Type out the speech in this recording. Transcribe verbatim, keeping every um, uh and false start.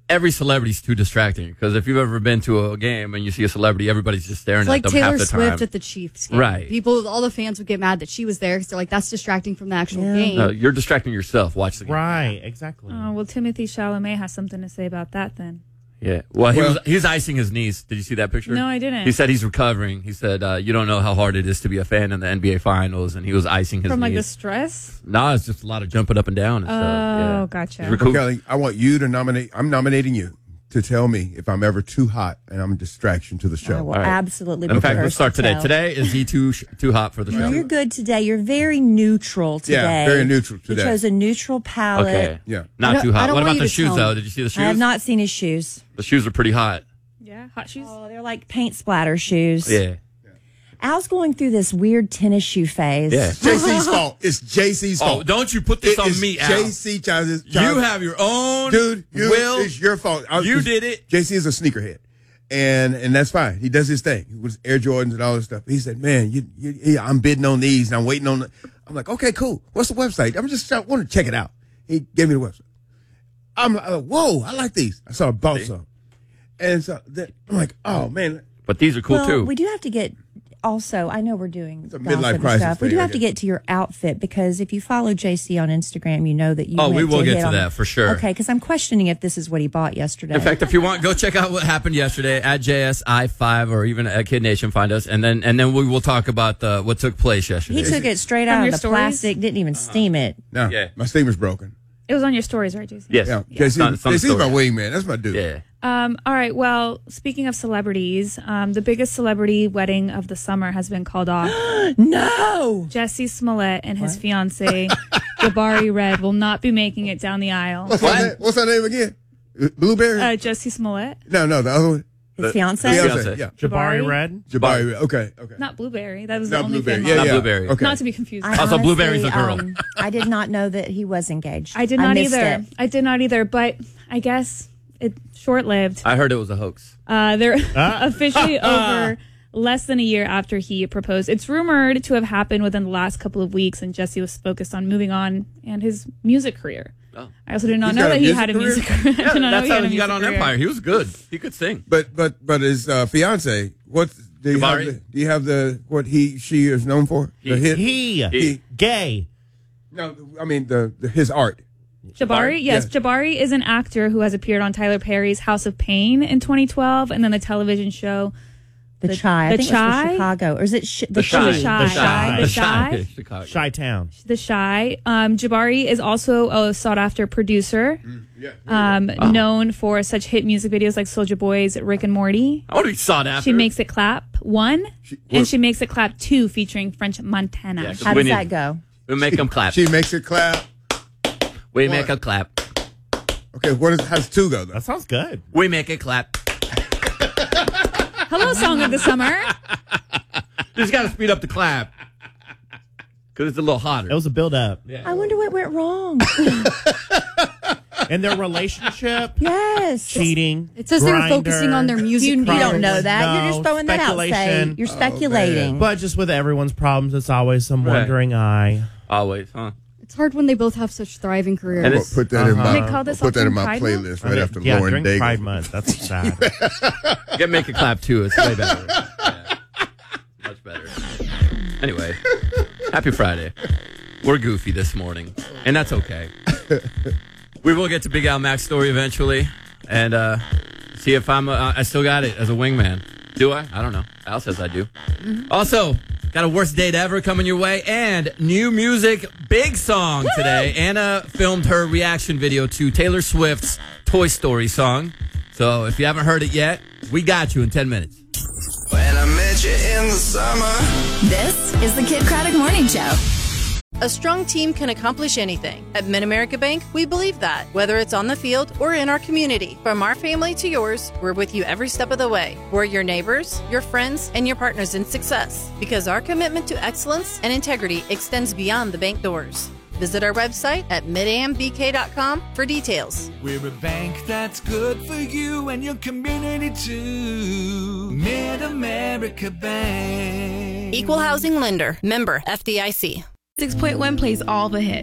every celebrity's too distracting. Because if you've ever been to a game and you see a celebrity, everybody's just staring It's at like them Taylor half the Swift time. at the Chiefs game. Right. People, all the fans would get mad that she was there because they're like, that's distracting from the actual Yeah. game. No, you're distracting yourself. Watch the game. Right, exactly. Oh, well, Timothy Chalamet has something to say about that then. Yeah. Well, he Well- was he's icing his knees. Did you see that picture? No, I didn't. He said he's recovering. He said, uh, you don't know how hard it is to be a fan in the N B A Finals, and he was icing his From like the knees. stress? No, it's just a lot of jumping up and down and Oh, stuff. Yeah. gotcha. He's recoup- Kelly, I want you to nominate. I'm nominating you to tell me if I'm ever too hot and I'm a distraction to the show. I will All right. absolutely be In fact, the let's first start to today. tell. Today, is he too sh- too hot for the No, show? you're good today. You're very neutral today. Yeah, very neutral today. You chose a neutral palette. Okay. Yeah. I Not don't- too I hot. don't What want about you the to shoes, tell though? me. Did you see the I shoes? have not seen his shoes. The shoes are pretty hot. Yeah, hot shoes. Oh, they're like paint splatter shoes. Yeah. Al's going through this weird tennis shoe phase. Yeah. J C's fault. It's J C's Oh, fault. don't you put this It on is me, Al. J C Childs. You have your own dude. You, will. it's your fault. I- You did it. J C is a sneakerhead, and and that's fine. He does his thing with Air Jordans and all this stuff. He said, "Man, you, you, yeah, I'm bidding on these, and I'm waiting on." The, I'm like, "Okay, cool. What's the website? I'm just I want to check it out." He gave me the website. I'm like, "Whoa, I like these." I saw I bought some, and so then, I'm like, "Oh man." But these are cool, well, too. we do have to get. Also, I know we're doing a gossip midlife and crisis stuff. We thing, do I have to guess. get to your outfit because if you follow J C on Instagram, you know that you. Oh, went we will to get hit to on- that for sure. Okay, because I'm questioning if this is what he bought yesterday. In fact, if you want, go check out what happened yesterday at J S I five or even at Kid Nation. Find us, and then and then we will talk about the, what took place yesterday. he took it straight From out your of the stories? plastic, didn't even steam it. No, Yeah. my steamer's broken. It was on your stories, right, Jason? Yes. Yeah, Yeah. J It's C, on- it's on the J C's my story. wingman. That's my dude. Yeah. Um, all right. Well, speaking of celebrities, um, the biggest celebrity wedding of the summer has been called off. No. Jesse Smollett and his fiance, Jabari Red, will not be making it down the aisle. What's her name? What's her name again? Blueberry? Uh, Jesse Smollett, no, no, the other one. His fiance? Fiance, Fiance. yeah. Jabari Jabari? Red? Jabari. Okay, okay. not Blueberry. That was the Not only Blueberry. fan Yeah, mom. yeah. Blueberry. Okay. Not to be confused. I Also, Blueberry's a girl. um, I did not know that he was engaged. I did not missed either. it. I did not either. But I guess it short lived. I heard it was a hoax. Uh, they're Ah. officially over less than a year after he proposed. It's rumored to have happened within the last couple of weeks, and Jesse was focused on moving on and his music career. Oh. I also did not He's know got a that he music had a career? music career. I Yeah, did not know that's he had how a he got music on career. Empire. He was good. He could sing. But but but his uh, fiance, what do you have? Jabari? The, do you have the what he she is known for? The He- hit? He. He- Gay. No, I mean the, the his art. Jabari, yes, Yeah. Jabari is an actor who has appeared on Tyler Perry's House of Pain in twenty twelve, and then the television show The, The- Chi. I the think it was Chi? for Chicago. Or is it sh- the, The Chi. Chi? Shy, The Shy. the Shy, Chicago. Chi-Town. the Shy. Um, Jabari is also a sought-after producer, Yeah. um, Oh. known for such hit music videos like Soulja Boy's "Rick and Morty." I want to be sought after. She makes it clap one, She- and what- she makes it clap two, featuring French Montana. Yeah, 'cause How we does need- that go? We make them clap. She makes it clap. we What? make them clap. Okay, what is how's two go though? That sounds good. We make it clap. Hello, song of the summer. Just got to speed up the clap. Because it's a little hotter. It was a build-up. I wonder what went wrong. In their relationship, Yes. cheating. It says they were Grindr, focusing on their music. You, you career. don't know that. You're No, just throwing that out. Say speculation. you're speculating. But just with everyone's problems, it's always some Right. wondering eye. Always, huh? It's hard when they both have such thriving careers. And I'm it's- gonna put that in uh-huh. my They call this I'll put that in often my Pride Month? playlist I right mean, after yeah, Lauren during Daigle. Pride Month. That's sad. Get make it clap too. It's way better. Yeah. Much better. Anyway, happy Friday. We're goofy this morning, and that's okay. We will get to Big Al Mac's story eventually, and uh, see if I'm. Uh, I still got it as a wingman. Do I? I don't know. Al says I do. Also, got a worst date ever coming your way, and new music, big song today. Anna filmed her reaction video to Taylor Swift's Toy Story song. So if you haven't heard it yet, we got you in ten minutes. When I met you in the summer. This is the Kid Craddock Morning Show. A strong team can accomplish anything. At Mid-America Bank, we believe that, whether it's on the field or in our community. From our family to yours, we're with you every step of the way. We're your neighbors, your friends, and your partners in success. Because our commitment to excellence and integrity extends beyond the bank doors. Visit our website at mid a m b k dot com for details. We're a bank that's good for you and your community too. Mid-America Bank. Equal Housing Lender. Member F D I C. six point one plays all the hits.